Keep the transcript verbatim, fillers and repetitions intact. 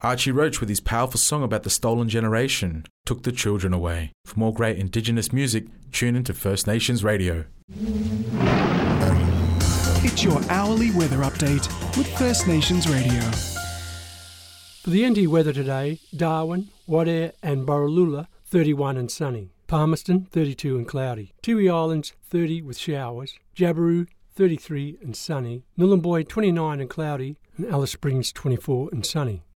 Archie Roach, with his powerful song about the stolen generation, took the children away. For more great Indigenous music, tune into First Nations Radio. It's your hourly weather update with First Nations Radio. For the N T weather today, Darwin, Wadeye and Borroloola, thirty-one and sunny. Palmerston, thirty-two and cloudy. Tiwi Islands, thirty with showers. Jabiru, thirty-three and sunny. Nhulunbuy, twenty-nine and cloudy. And Alice Springs, twenty-four and sunny.